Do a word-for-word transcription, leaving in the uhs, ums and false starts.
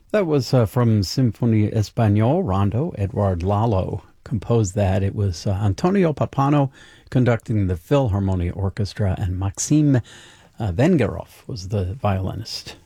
That was uh, from Sinfonia Español, Rondo. Edward Lalo composed that. It was uh, Antonio Papano conducting the Philharmonia Orchestra, and Maxim uh, Vengerov was the violinist.